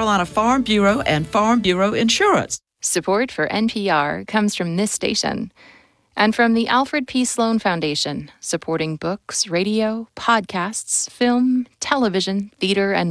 Carolina Farm Bureau and Farm Bureau Insurance. Support for NPR comes from this station and from the Alfred P. Sloan Foundation, supporting books, radio, podcasts, film, television, theater, and